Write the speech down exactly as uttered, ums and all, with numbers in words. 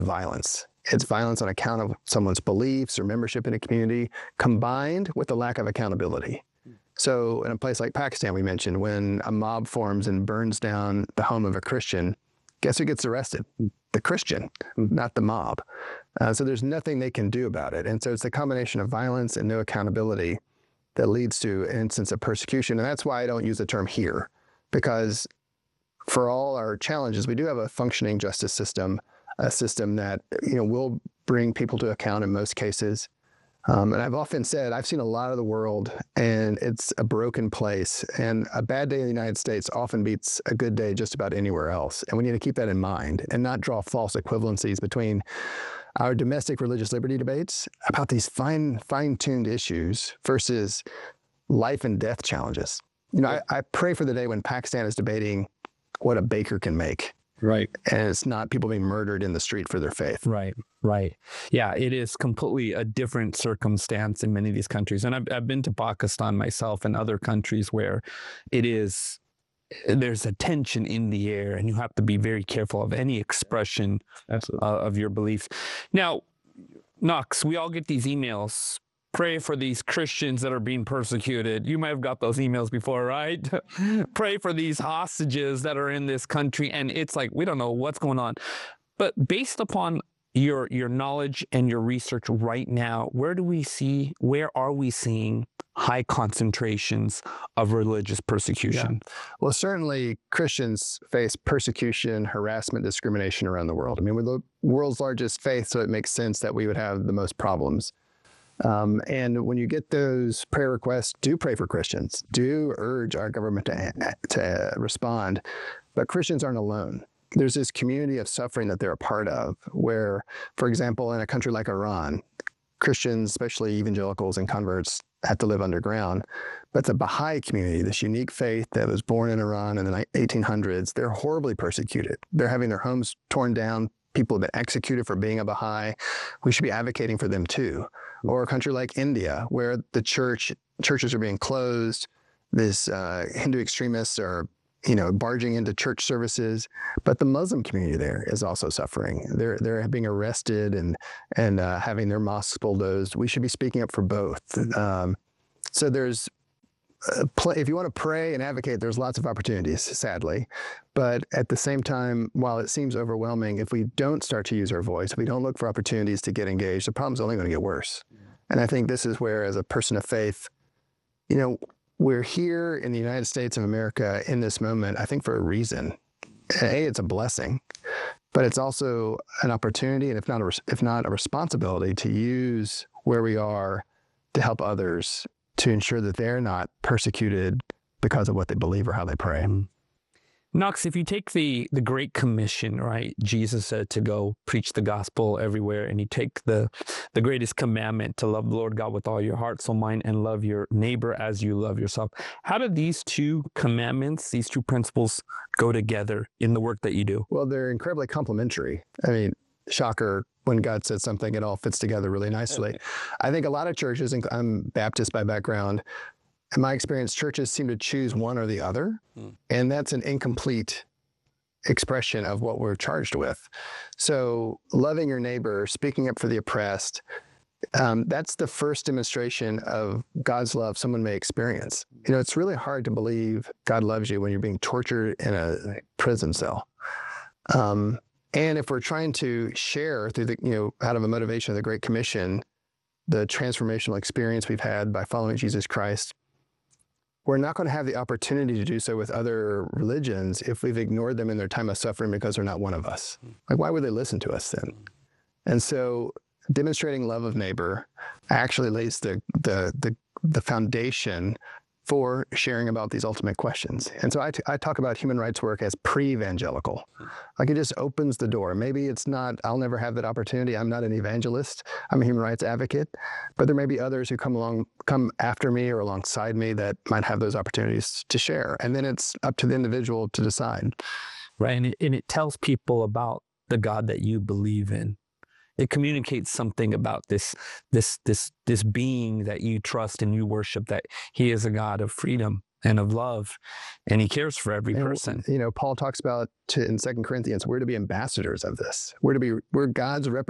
violence. It's violence on account of someone's beliefs or membership in a community, combined with the lack of accountability. So in a place like Pakistan, we mentioned, when a mob forms and burns down the home of a Christian, guess who gets arrested? The Christian, not the mob. Uh, so there's nothing they can do about it. And so it's a combination of violence and no accountability that leads to an instance of persecution. And that's why I don't use the term here, because for all our challenges, we do have a functioning justice system, a system that, you know, will bring people to account in most cases. Um, and I've often said, I've seen a lot of the world, and it's a broken place. And a bad day in the United States often beats a good day just about anywhere else. And we need to keep that in mind and not draw false equivalencies between our domestic religious liberty debates about these fine, fine-tuned issues versus life and death challenges. You know, I, I pray for the day when Pakistan is debating what a baker can make. Right. And it's not people being murdered in the street for their faith. Right. Right. Yeah, it is completely a different circumstance in many of these countries. And I've, I've been to Pakistan myself and other countries where it is, there's a tension in the air, and you have to be very careful of any expression uh, of your beliefs. Now, Knox, we all get these emails. Pray for these Christians that are being persecuted. You might have got those emails before, right? Pray for these hostages that are in this country. And it's like, we don't know what's going on. But based upon your your knowledge and your research right now, where do we see, where are we seeing high concentrations of religious persecution? Yeah. Well, certainly Christians face persecution, harassment, discrimination around the world. I mean, we're the world's largest faith, so it makes sense that we would have the most problems. Um, and when you get those prayer requests, do pray for Christians. Do urge our government to, to respond. But Christians aren't alone. There's this community of suffering that they're a part of where, for example, in a country like Iran, Christians, especially evangelicals and converts, have to live underground. But the Baha'i community, this unique faith that was born in Iran in the eighteen hundreds, they're horribly persecuted. They're having their homes torn down. People have been executed for being a Baha'i. We should be advocating for them too. Or a country like India, where the church churches are being closed. This uh, Hindu extremists are, you know, barging into church services. But the Muslim community there is also suffering. They're they're being arrested and and uh, having their mosques bulldozed. We should be speaking up for both. Um, so there's if you want to pray and advocate, there's lots of opportunities, sadly. But at the same time, while it seems overwhelming, if we don't start to use our voice, if we don't look for opportunities to get engaged, the problem's only going to get worse. And I think this is where, as a person of faith, you know, we're here in the United States of America in this moment, I think for a reason. A, it's a blessing, but it's also an opportunity, and if not a, if not a responsibility, to use where we are to help others, to ensure that they're not persecuted because of what they believe or how they pray. Knox, if you take the, the Great Commission, right? Jesus said to go preach the gospel everywhere, and you take the, the greatest commandment to love the Lord God with all your heart, soul, mind, and love your neighbor as you love yourself. How do these two commandments, these two principles go together in the work that you do? Well, they're incredibly complementary. I mean, shocker, when God said something, it all fits together really nicely. I think a lot of churches, and I'm Baptist by background, in my experience, churches seem to choose one or the other, mm. and that's an incomplete expression of what we're charged with. So loving your neighbor, speaking up for the oppressed, um, that's the first demonstration of God's love someone may experience. You know, it's really hard to believe God loves you when you're being tortured in a prison cell. Um, And if we're trying to share through the, you know, out of a motivation of the Great Commission, the transformational experience we've had by following Jesus Christ, we're not going to have the opportunity to do so with other religions if we've ignored them in their time of suffering because they're not one of us. Like, why would they listen to us then? And so demonstrating love of neighbor actually lays the, the, the, the foundation for sharing about these ultimate questions. And so I, t- I talk about human rights work as pre-evangelical. Like, it just opens the door. Maybe it's not, I'll never have that opportunity. I'm not an evangelist. I'm a human rights advocate. But there may be others who come along, come after me or alongside me that might have those opportunities to share. And then it's up to the individual to decide. Right. And it, and it tells people about the God that you believe in. It communicates something about this, this, this, this being that you trust and you worship, that he is a God of freedom and of love, and he cares for every And, person. you know, Paul talks about to, in Second Corinthians, we're to be ambassadors of this. We're to be, we're God's representatives.